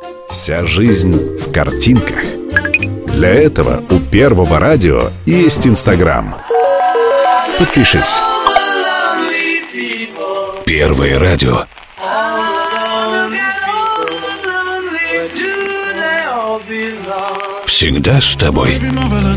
Вся жизнь в картинках. Для этого у Первого радио есть Инстаграм. Подпишись. Первое радио. Всегда с тобой.